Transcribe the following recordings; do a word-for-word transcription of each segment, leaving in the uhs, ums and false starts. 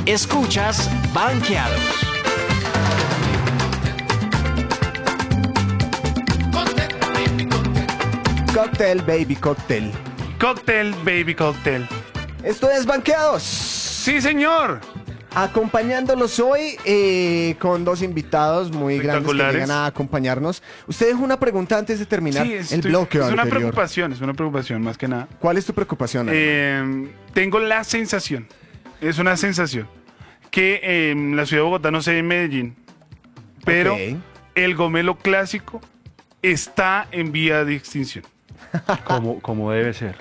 Escuchas Banqueados. Cóctel, baby, cóctel. Cóctel, baby, cóctel. Esto es Banqueados. Sí, señor. Acompañándolos hoy eh, con dos invitados muy grandes que Espectaculares. llegan a acompañarnos. Usted dejó una pregunta antes de terminar Sí, el estoy- bloque es una anterior. preocupación, es una preocupación más que nada. ¿Cuál es tu preocupación? Ana? Eh, tengo la sensación, es una sensación, que eh, en la ciudad de Bogotá, no sé, en Medellín, pero Ok. el gomelo clásico está en vía de extinción. Como, como debe ser.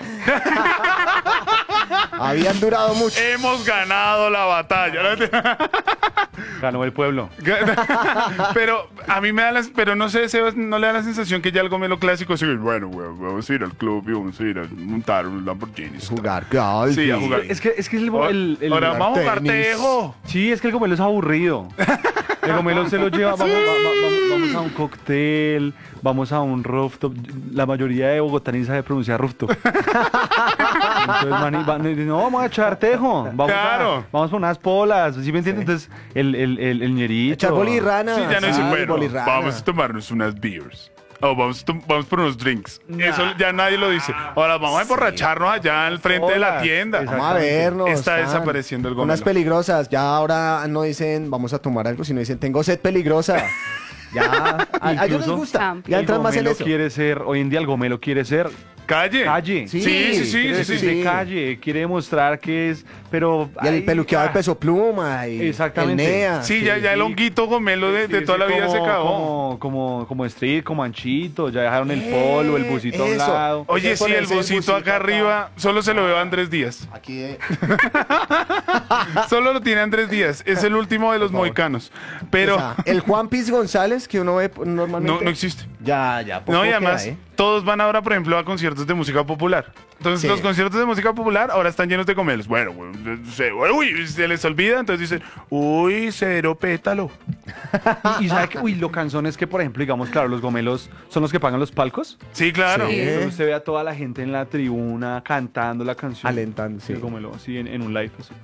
Habían durado mucho. Hemos ganado la batalla. Ganó el pueblo. Pero a mí me da la, pero no sé, Sebas, no le da la sensación que ya el gomelo clásico sigue, bueno, weón, vamos a ir al club y vamos a ir a montar un Lamborghini. Jugar golf. Sí, a jugar. Es que es, que el, el, el- Ahora vamos a jugar tenis. tejo. Sí, es que el gomelo es aburrido. El gomelo se lo lleva, vamos, va- va- vamos, vamos a un cóctel, vamos a un rooftop. La mayoría de bogotaníes sabe pronunciar rooftop. Entonces, man, y van y dicen, no, vamos a echar tejo. Vamos Claro. A, vamos por unas polas, ¿sí me entiendes? Entonces, el, el, el, el ñerito. Echar bolirrana. Sí, ya no dicen, sí, bueno, bolirrana. vamos a tomarnos unas beers. O vamos, a tom- vamos por unos drinks. Eso ya nadie lo dice. Ahora vamos a emborracharnos allá al frente de la Hola. tienda. Exacto. Vamos a vernos. Está tan. desapareciendo el Unas gomelo. peligrosas. Ya ahora no dicen vamos a tomar algo, sino dicen tengo sed peligrosa. Ya. A, a ellos les Incluso gusta. Champ. Ya El entran más en gomelo eso. quiere ser, hoy en día el gomelo quiere ser Calle. calle. Sí, Sí, sí, sí, Quiere sí, decir sí. de calle, quiere demostrar que es, pero... Y el ay, peluqueado de ah, peso pluma. Y Exactamente. El NEA. Sí, ya, ya el honguito gomelo de, de sí, toda sí, la vida como, se acabó. Como, como, como street, como anchito, ya dejaron el Eh, polo, el busito a un eso. lado. Oye, Ese sí, el ponerse el busito busito acá acá. arriba solo se lo veo a Andrés Díaz. Aquí. eh, Solo lo tiene Andrés Díaz. Es el último de los favor. mohicanos. Pero o sea, el Juan Piz González que uno ve normalmente. no, no existe. Ya, ya. poco No, y queda, además, ¿eh? todos van ahora, por ejemplo, a conciertos de música popular. Entonces, Sí. los conciertos de música popular ahora están llenos de gomelos. Bueno, güey, se, uy, se les olvida, entonces dicen, uy, cero pétalo. Y, y sabe que, uy, lo cansón es que, por ejemplo, digamos, claro, los gomelos son los que pagan los palcos. Sí, claro. Sí. Entonces usted ve a toda la gente en la tribuna cantando la canción. Alentando, sí. El gomelo, sí, en, en un live. Así.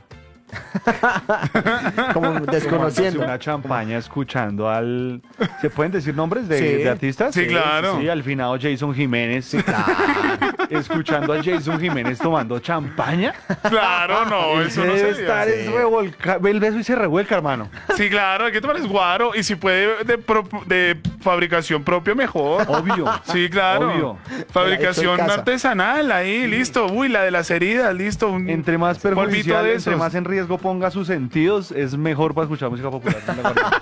Como Tomándose desconociendo. una champaña escuchando al... ¿Se pueden decir nombres de, Sí. de artistas? Sí, claro. Sí, al finado Jason Jiménez. Escuchando a Jason Jiménez tomando champaña. Claro, no, Él eso no debe se estar hace. es revolca... Ve el beso y se revuelca, hermano. Sí, claro, hay que tomar es guaro. Y si puede de, pro- de fabricación propia, mejor. Obvio. Sí, claro. Obvio. Fabricación Hecho en casa. artesanal, ahí, listo. Uy, la de las heridas, listo. Un Entre más polvito perjudicial, de entre esos. más en riesgo ponga sus sentidos, es mejor para escuchar música popular. ¿Están de acuerdo?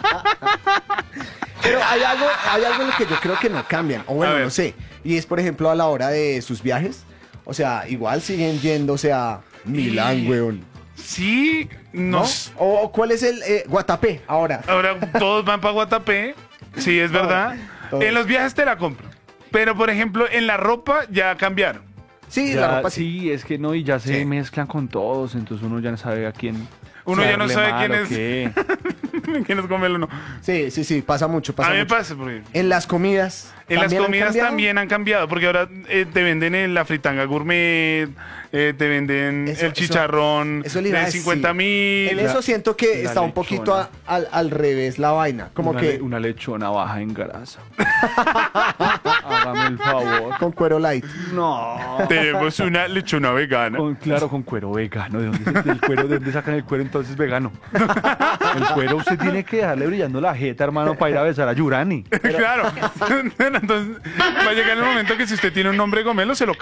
Pero hay algo, hay algo en lo que yo creo que no cambian. O A bueno, ver. no sé. Y es, por ejemplo, a la hora de sus viajes. O sea, igual siguen yéndose a Milán, Y- weón. Sí, ¿No? nos. O, o cuál es el eh, Guatapé ahora. Ahora todos van para Guatapé. Sí, es verdad. todo. En los viajes te la compro. Pero, por ejemplo, en la ropa ya cambiaron. Sí, Ya, la ropa sí. sí, es que no, y ya se Sí. mezclan con todos, entonces uno ya no sabe a quién. Uno ya no caerle sabe mal quién o es. qué. ¿Quién es gomelo o no? Sí, sí, sí, pasa mucho, pasa A mí me mucho. pasa, porque. En las comidas. En las ¿también han comidas cambiado? también han cambiado, porque ahora eh, te venden en la fritanga gourmet, eh, te venden Eso- el eso- chicharrón eso le iba a de decir. cincuenta mil. En eso siento que la está un poquito a- lechona. al, al revés la vaina. Como una, que le- una lechona baja en grasa. Hágame el favor. con cuero light. No. Tenemos una lechona vegana. Con, claro, con cuero vegano. ¿De dónde, se- del cuero, ¿De dónde sacan el cuero entonces vegano? El cuero usted tiene que dejarle brillando la jeta, hermano, para ir a besar a Yurani. Claro. Entonces, va a llegar el momento que si usted tiene un nombre gomelo, se lo